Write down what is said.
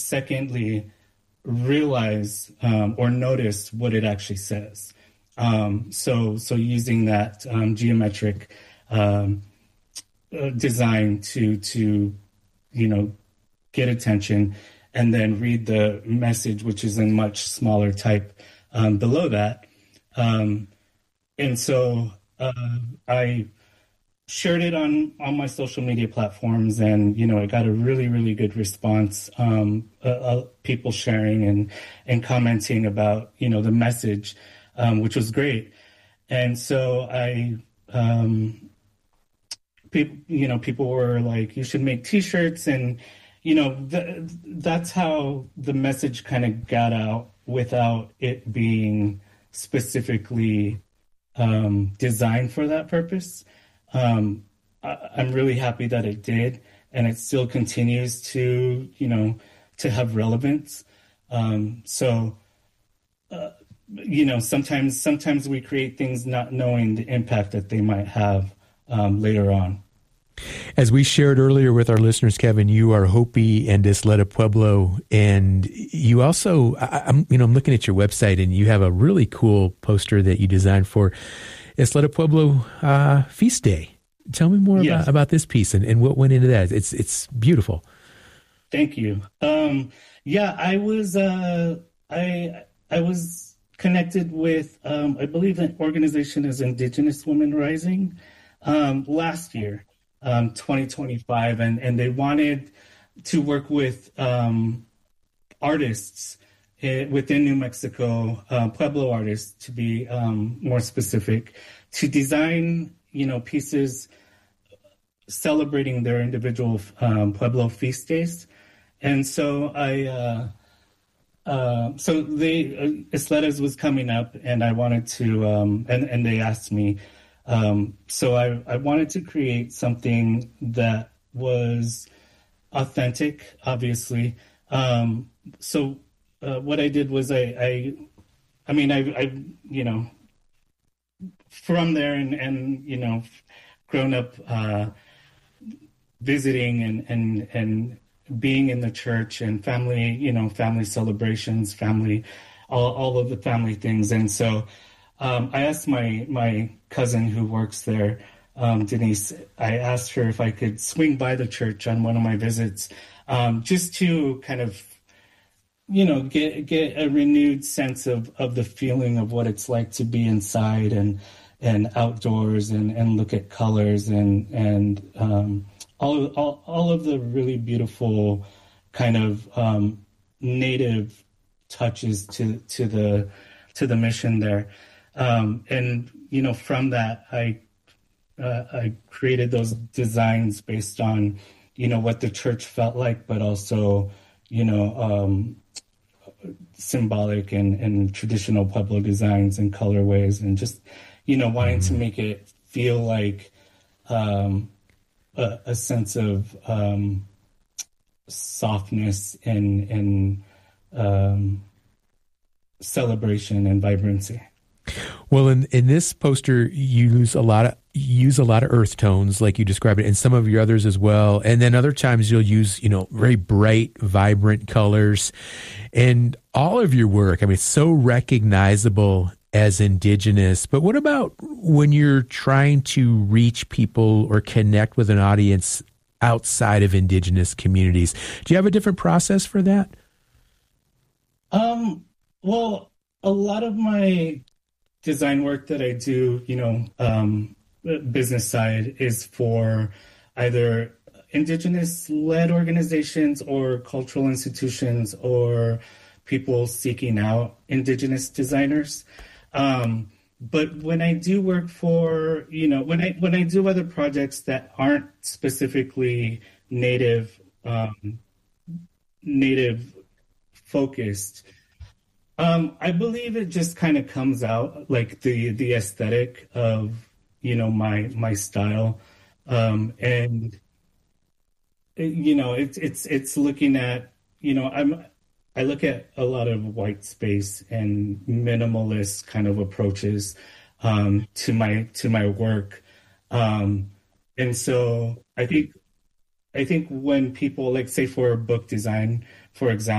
secondly, realize or notice what it actually says. So using that geometric design to get attention, and then read the message, which is in much smaller type below that. And so I shared it on my social media platforms, and I got a really, really good response. People sharing and commenting about the message, which was great. And so people were like, you should make T-shirts, and that's how the message kind of got out without it being specifically designed for that purpose. I'm really happy that it did, and it still continues to have relevance. Sometimes we create things not knowing the impact that they might have later on. As we shared earlier with our listeners, Kevin, you are Hopi and Isleta Pueblo, and you also, I'm looking at your website, and you have a really cool poster that you designed for Isleta Pueblo Feast Day. Tell me more about this piece and what went into that. It's beautiful. Thank you. I was connected with, I believe the organization is Indigenous Women Rising, last year. 2025, and they wanted to work with artists within New Mexico, Pueblo artists to be more specific, to design pieces celebrating their individual Pueblo feast days. And so Isleta's was coming up, and I wanted to and they asked me. So I wanted to create something that was authentic, obviously. So what I did was I from there and grown up visiting and being in the church and family celebrations, all of the family things. And so I asked my cousin who works there, Denise, I asked her if I could swing by the church on one of my visits, just to kind of, get a renewed sense of the feeling of what it's like to be inside and outdoors and look at colors and all of the really beautiful kind of native touches to the mission there. And from that, I created those designs based on, what the church felt like, but also, symbolic and traditional Pueblo designs and colorways, and just, wanting to make it feel like a sense of softness and celebration and vibrancy. Well, in this poster, you use a lot of earth tones, like you described it, and some of your others as well. And then other times you'll use, very bright, vibrant colors. And all of your work, it's so recognizable as Indigenous. But what about when you're trying to reach people or connect with an audience outside of Indigenous communities? Do you have a different process for that? Well, a lot of my design work that I do, business side, is for either Indigenous-led organizations or cultural institutions or people seeking out Indigenous designers. But when I do work for, when I do other projects that aren't specifically native focused, I believe it just kind of comes out like the aesthetic of, my style. And, it's looking at, I look at a lot of white space and minimalist kind of approaches, to my work. And so I think when people, like, say for book design, for example,